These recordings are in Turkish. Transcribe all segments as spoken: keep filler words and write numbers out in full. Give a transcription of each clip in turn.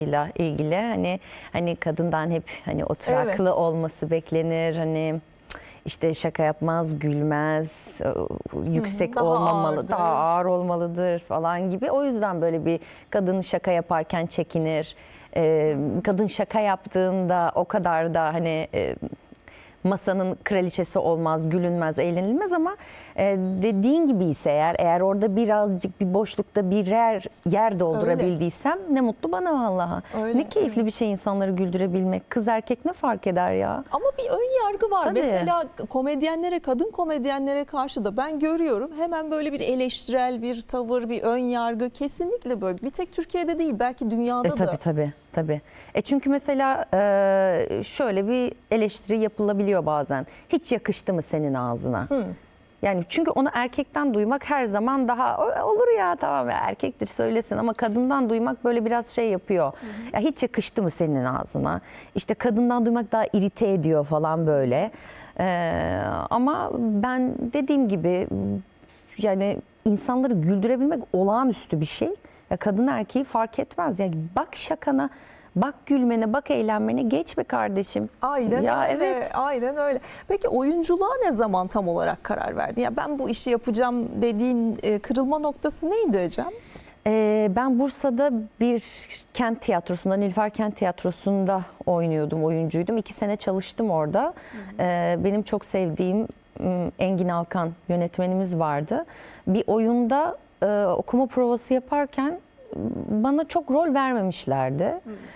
ile ilgili hani hani kadından hep hani oturaklı Evet. olması beklenir, hani işte şaka yapmaz, gülmez, yüksek daha olmamalı, ağırdır. daha ağır olmalıdır falan gibi. O yüzden böyle bir kadın şaka yaparken çekinir. Ee, kadın şaka yaptığında o kadar da hani e, masanın kraliçesi olmaz, gülünmez, eğlenilmez ama e, dediğin gibi ise eğer eğer orada birazcık bir boşlukta birer yer doldurabildiysem ne mutlu bana vallahi. Öyle, Ne keyifli bir şey insanları güldürebilmek. Kız erkek ne fark eder ya? Ama bir ön yargı var. Tabii. Mesela komedyenlere, kadın komedyenlere karşı da ben görüyorum hemen böyle bir eleştirel bir tavır, bir ön yargı, kesinlikle böyle. Bir tek Türkiye'de değil, belki dünyada E, tabii da. tabii tabii. E çünkü mesela e, şöyle bir eleştiri yapılabiliyor bazen. Hiç yakıştı mı senin ağzına? Hı. Yani çünkü onu erkekten duymak her zaman daha "O- olur ya, tamam ya, erkektir söylesin", ama kadından duymak böyle biraz şey yapıyor. Ya hiç yakıştı mı senin ağzına? İşte kadından duymak daha irite ediyor falan böyle. Ee, ama ben dediğim gibi yani insanları güldürebilmek olağanüstü bir şey. Ya kadın erkeği fark etmez. Yani bak şakana, bak gülmene, bak eğlenmene, geç be kardeşim. Aynen Ya öyle. evet. Aynen öyle. Peki oyunculuğa ne zaman tam olarak karar verdin? Ya ben bu işi yapacağım dediğin e, kırılma noktası neydi Ecem? Ee, ben Bursa'da bir kent tiyatrosunda, Nilüfer Kent Tiyatrosu'nda oynuyordum, oyuncuydum. İki sene çalıştım orada. Ee, benim çok sevdiğim m, Engin Alkan yönetmenimiz vardı. Bir oyunda e, okuma provası yaparken bana çok rol vermemişlerdi.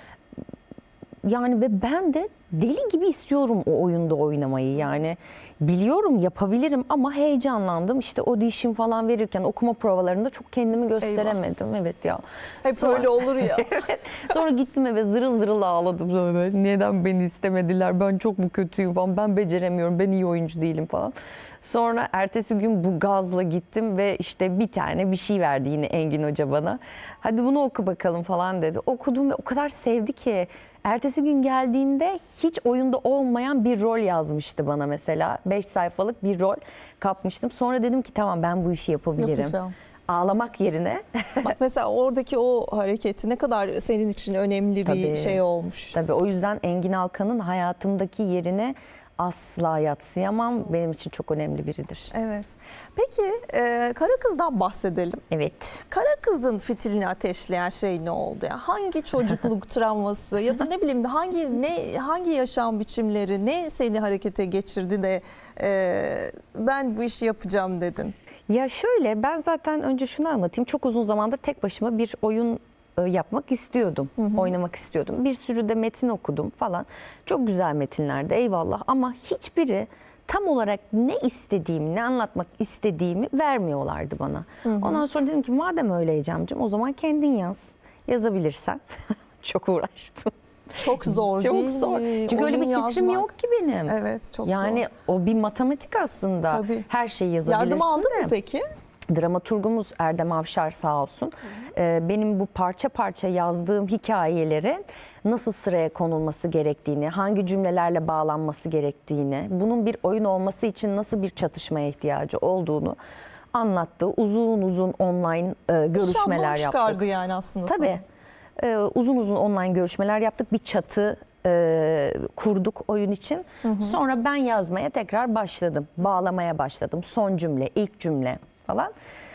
Yani ve ben de deli gibi istiyorum o oyunda oynamayı, yani biliyorum yapabilirim ama heyecanlandım. İşte audition falan verirken okuma provalarında çok kendimi gösteremedim. Evet ya. Hep Sonra- öyle olur ya. Evet. Sonra gittim eve zırıl zırıl ağladım. Böyle, neden beni istemediler? Ben çok mu kötüyüm falan. Ben beceremiyorum. Ben iyi oyuncu değilim falan. Sonra ertesi gün bu gazla gittim ve işte bir tane bir şey verdi yine Engin Hoca bana. Hadi bunu oku bakalım falan dedi. Okudum ve o kadar sevdi ki. Ertesi gün geldiğinde hiç oyunda olmayan bir rol yazmıştı bana mesela. Beş sayfalık bir rol kapmıştım. Sonra dedim ki tamam, ben bu işi yapabilirim. Yapacağım. Ağlamak yerine. Bak mesela oradaki o hareketi ne kadar senin için önemli bir Tabii. şey olmuş. Tabii o yüzden Engin Alkan'ın hayatımdaki yerine asla yadsıyamam. Benim için çok önemli biridir. Evet. Peki e, Kara Kız'dan bahsedelim. Evet. Kara Kız'ın fitilini ateşleyen şey ne oldu ya? Hangi çocukluk travması ya da ne bileyim hangi ne hangi yaşam biçimleri ne seni harekete geçirdi de e, ben bu işi yapacağım dedin? Ya şöyle, ben zaten önce şunu anlatayım. Çok uzun zamandır tek başıma bir oyun e, yapmak istiyordum. Oynamak istiyordum. Bir sürü de metin okudum falan. Çok güzel metinlerdi, eyvallah, ama hiçbiri tam olarak ne istediğimi, ne anlatmak istediğimi vermiyorlardı bana. Ondan sonra dedim ki madem öyle Ecem'cim, o zaman kendin yaz. Yazabilirsen. Çok uğraştım. Çok zor Çok değil zor. mi? Çünkü öyle bir Oyun titrim yazmak. yok ki benim. Evet, çok yani zor. o bir matematik aslında. Tabii. Her şeyi yazabilirsin. Yardım aldın de. mı peki? Dramaturgumuz Erdem Avşar sağ olsun. Ee, benim bu parça parça yazdığım hikayeleri nasıl sıraya konulması gerektiğini, hangi cümlelerle bağlanması gerektiğini, bunun bir oyun olması için nasıl bir çatışmaya ihtiyacı olduğunu anlattı. Uzun uzun online e, görüşmeler Şablon yaptık. çıkardı yani aslında sana. Tabii. Ee, uzun uzun online görüşmeler yaptık. Bir çatı e, kurduk oyun için. Sonra ben yazmaya tekrar başladım. Bağlamaya başladım. Son cümle, ilk cümle falan.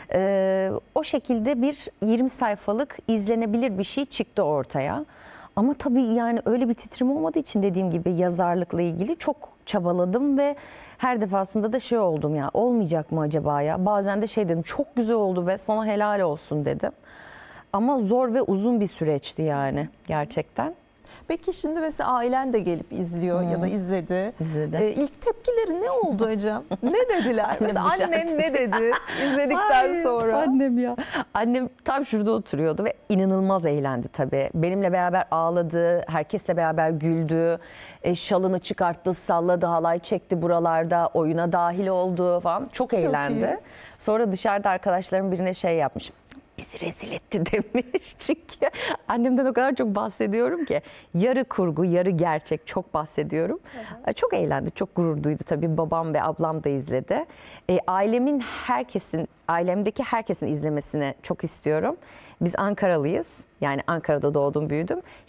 Ee, o şekilde bir yirmi sayfalık izlenebilir bir şey çıktı ortaya. Ama tabii yani öyle bir titrim olmadığı için, dediğim gibi, yazarlıkla ilgili çok çabaladım ve her defasında da şey oldum, ya olmayacak mı acaba ya? Bazen de şey dedim, çok güzel oldu ve sana helal olsun dedim. Ama zor ve uzun bir süreçti yani gerçekten. Peki şimdi mesela ailen de gelip izliyor ya da izledi. İzledi. Ee, ilk tepkileri ne oldu Ecem? Ne dediler? Annem Mesela dışarıda. annen ne dedi izledikten Ay, sonra? Annem ya. Annem tam şurada oturuyordu ve inanılmaz eğlendi tabii. Benimle beraber ağladı, herkesle beraber güldü. E, şalını çıkarttı, salladı, halay çekti buralarda, oyuna dahil oldu falan. Çok, Çok eğlendi. iyi. Sonra dışarıda arkadaşlarım birine şey yapmış. Bizi rezil etti demiş. Çünkü annemden o kadar çok bahsediyorum ki. Yarı kurgu, yarı gerçek, çok bahsediyorum. Hı hı. Çok eğlendi, çok gurur duydu tabii. Babam ve ablam da izledi. E, ailemin herkesin, ailemdeki herkesin izlemesini çok istiyorum. Biz Ankaralıyız. Yani Ankara'da doğdum, büyüdüm.